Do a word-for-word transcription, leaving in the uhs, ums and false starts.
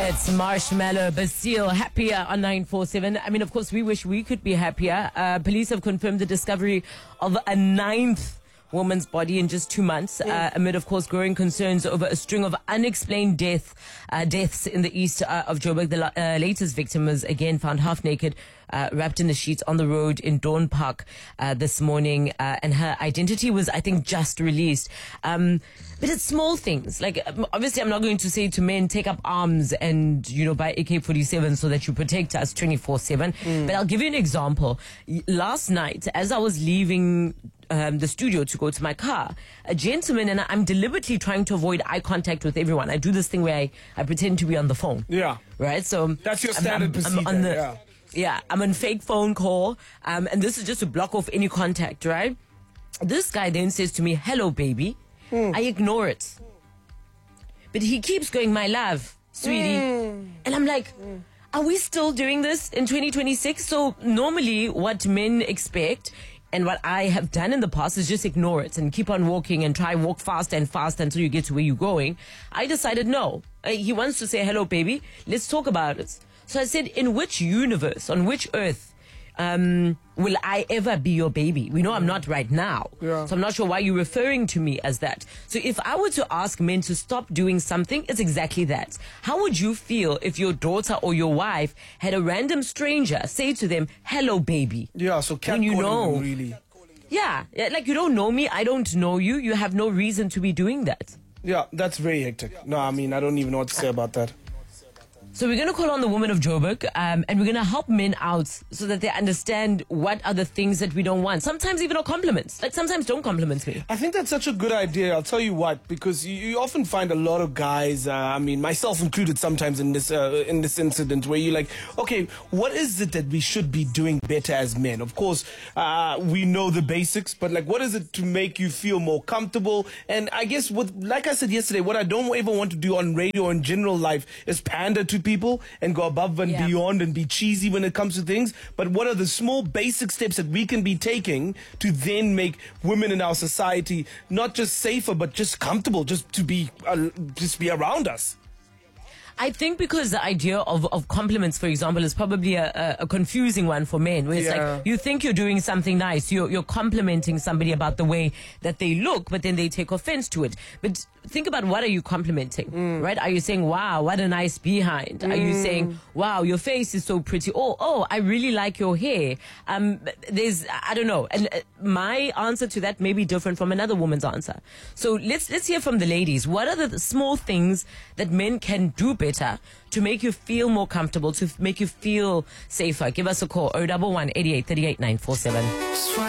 It's Marshmallow Bastille, happier on nine four seven. I mean, of course, we wish we could be happier. Uh, police have confirmed the discovery of a ninth woman's body in just two months, uh, amid, of course, growing concerns over a string of unexplained death, uh, deaths in the east uh, of Joburg. The uh, latest victim was again found half naked, uh, wrapped in the sheets on the road in Dawn Park uh, this morning, uh, and her identity was, I think, just released. Um, but it's small things. Like, obviously, I'm not going to say to men, take up arms and, you know, buy A K forty-seven so that you protect us twenty-four seven. Mm. But I'll give you an example. Last night, as I was leaving Um, the studio to go to my car, a gentleman, and I'm deliberately trying to avoid eye contact with everyone. I do this thing where I, I pretend to be on the phone. Yeah. Right? So that's your standard I'm, I'm, procedure. I'm on the, yeah. yeah, I'm on fake phone call. Um, and this is just to block off any contact, right? This guy then says to me, "Hello, baby." Mm. I ignore it. But he keeps going, "My love, sweetie." Mm. And I'm like, mm. Are we still doing this in twenty twenty-six? So normally what men expect, and what I have done in the past, is just ignore it and keep on walking and try walk faster and faster until you get to where you're going. I decided no. Uh, he wants to say, "Hello, baby. Let's talk about it." So I said, in which universe, on which earth, um, will I ever be your baby? We know I'm not right now. Yeah. So I'm not sure why you're referring to me as that. So if I were to ask men to stop doing something, it's exactly that. How would you feel if your daughter or your wife had a random stranger say to them, "Hello, baby"? Yeah, so when you know, them, really. Yeah, like you don't know me, I don't know you. You have no reason to be doing that. Yeah, that's very hectic. No, I mean, I don't even know what to say about that. So we're going to call on the women of Joburg, um, and we're going to help men out so that they understand what are the things that we don't want. Sometimes even our compliments. Like, sometimes don't compliment me. I think that's such a good idea. I'll tell you what, because you, you often find a lot of guys, uh, I mean, myself included sometimes in this uh, in this incident, where you're like, okay, what is it that we should be doing better as men? Of course, uh, we know the basics, but like, what is it to make you feel more comfortable? And I guess, with, like I said yesterday, what I don't ever want to do on radio or in general life is pander to people and go above and yeah. beyond and be cheesy when it comes to things. But what are the small basic steps that we can be taking to then make women in our society not just safer but just comfortable, just to be uh, just be around us? I think because the idea of, of compliments, for example, is probably a, a, a confusing one for men. Where it's yeah. like, you think you're doing something nice. You're, you're complimenting somebody about the way that they look, but then they take offense to it. But think about, what are you complimenting, mm. right? Are you saying, "Wow, what a nice behind"? Mm. Are you saying, "Wow, your face is so pretty"? Oh, oh, I really like your hair. Um, there's, I don't know. And my answer to that may be different from another woman's answer. So let's, let's hear from the ladies. What are the small things that men can do better to make you feel more comfortable, to make you feel safer? Give us a call, oh one one, eight eight three eight, nine four seven.